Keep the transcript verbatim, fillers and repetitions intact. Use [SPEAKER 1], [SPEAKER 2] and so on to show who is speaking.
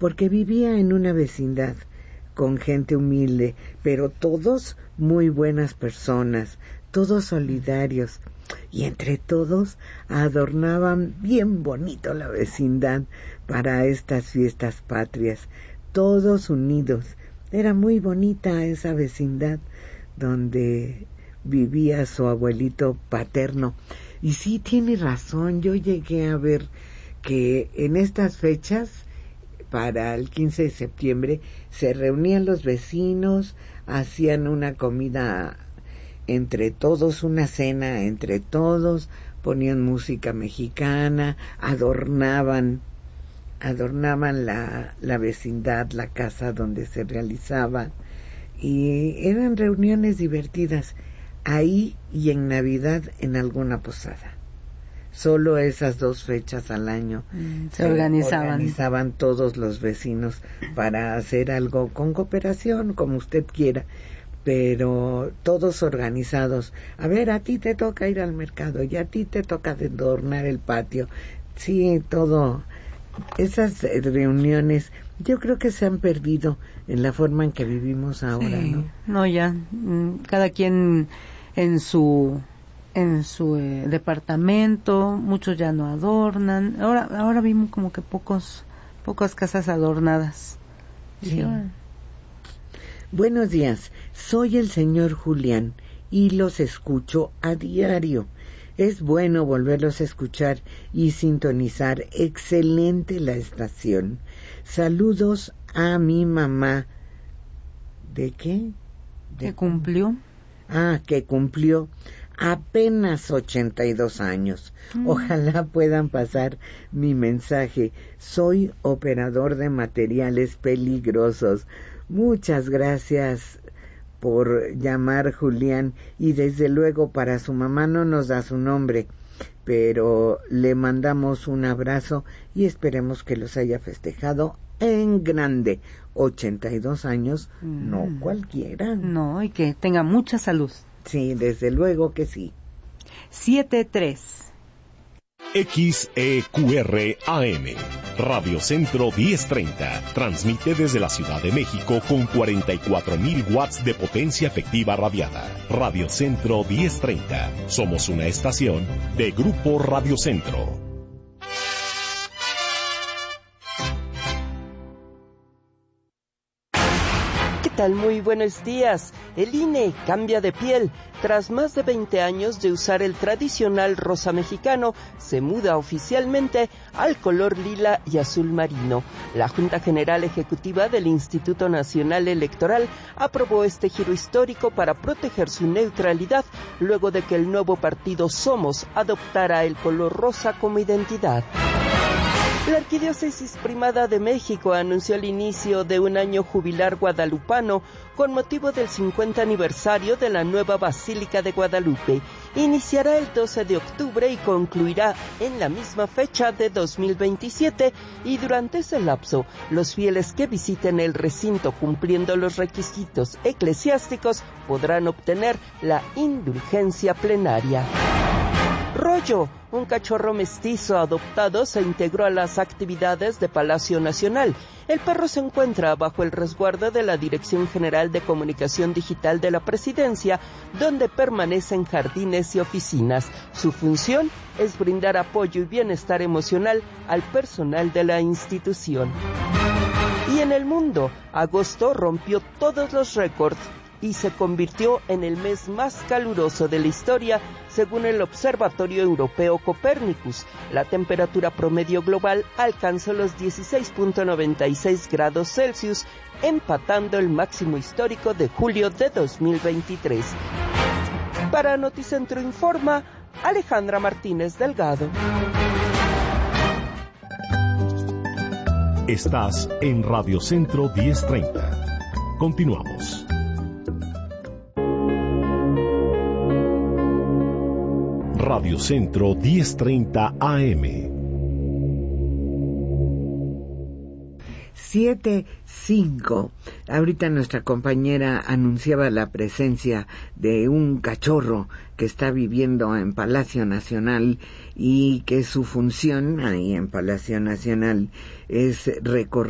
[SPEAKER 1] porque vivía en una vecindad con gente humilde, pero todos muy buenas personas, todos solidarios, y entre todos adornaban bien bonito la vecindad para estas fiestas patrias, todos unidos. Era muy bonita esa vecindad donde vivía su abuelito paterno. Y sí, tiene razón, yo llegué a ver que en estas fechas, para el quince de septiembre, se reunían los vecinos, hacían una comida entre todos, una cena entre todos, ponían música mexicana, adornaban adornaban la, la vecindad, la casa donde se realizaba, y eran reuniones divertidas, ahí y en Navidad en alguna posada. Solo esas dos fechas al año
[SPEAKER 2] mm, se organizaban.
[SPEAKER 1] organizaban todos los vecinos para hacer algo con cooperación, como usted quiera, pero todos organizados. A ver, a ti te toca ir al mercado y a ti te toca adornar el patio. Sí, todo. Esas reuniones yo creo que se han perdido en la forma en que vivimos ahora, sí, ¿no?
[SPEAKER 2] No, ya, cada quien en su en su eh, departamento, muchos ya no adornan. Ahora ahora vimos como que pocos pocas casas adornadas.
[SPEAKER 1] Sí. Sí. Buenos días, soy el señor Julián y los escucho a diario. Es bueno volverlos a escuchar y sintonizar. Excelente la estación. Saludos a mi mamá. ¿De qué?
[SPEAKER 2] ¿De ¿Que cumplió?
[SPEAKER 1] Ah, que cumplió apenas ochenta y dos años. Mm. Ojalá puedan pasar mi mensaje. Soy operador de materiales peligrosos. Muchas gracias por llamar, Julián, y desde luego para su mamá no nos da su nombre, pero le mandamos un abrazo y esperemos que los haya festejado en grande. ochenta y dos años, mm. no cualquiera.
[SPEAKER 2] No, y que tenga mucha salud.
[SPEAKER 1] Sí, desde luego que sí.
[SPEAKER 2] siete tres
[SPEAKER 3] X E Q R A M, Radio Centro diez treinta, transmite desde la Ciudad de México con cuarenta y cuatro mil watts de potencia efectiva radiada. Radio Centro diez treinta, somos una estación de Grupo Radio Centro.
[SPEAKER 4] ¿Qué tal? Muy buenos días. El I N E cambia de piel. Tras más de veinte años de usar el tradicional rosa mexicano, se muda oficialmente al color lila y azul marino. La Junta General Ejecutiva del Instituto Nacional Electoral aprobó este giro histórico para proteger su neutralidad, luego de que el nuevo partido Somos adoptara el color rosa como identidad. La Arquidiócesis Primada de México anunció el inicio de un año jubilar guadalupano con motivo del cincuenta aniversario de la nueva Basílica de Guadalupe. Iniciará el doce de octubre y concluirá en la misma fecha de dos mil veintisiete, y durante ese lapso, los fieles que visiten el recinto cumpliendo los requisitos eclesiásticos podrán obtener la indulgencia plenaria. Rollo, un cachorro mestizo adoptado, se integró a las actividades de Palacio Nacional. El perro se encuentra bajo el resguardo de la Dirección General de Comunicación Digital de la Presidencia, donde permanecen jardines y oficinas. Su función es brindar apoyo y bienestar emocional al personal de la institución. Y en el mundo, agosto rompió todos los récords y se convirtió en el mes más caluroso de la historia, según el Observatorio Europeo Copernicus. La temperatura promedio global alcanzó los dieciséis punto noventa y seis grados Celsius, empatando el máximo histórico de julio de dos mil veintitrés. Para Noticentro Informa, Alejandra Martínez Delgado.
[SPEAKER 3] Estás en Radio Centro diez treinta. Continuamos. Radio Centro diez treinta A M.
[SPEAKER 1] siete cinco. Ahorita nuestra compañera anunciaba la presencia de un cachorro que está viviendo en Palacio Nacional y que su función ahí en Palacio Nacional es recorrer